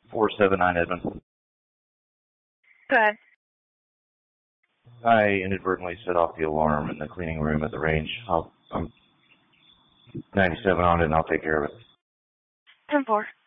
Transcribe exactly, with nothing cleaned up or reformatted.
four seven nine Edmund. Go ahead. I inadvertently set off the alarm in the cleaning room at the range. I'll, I'm ninety-seven on it, and I'll take care of it. ten four.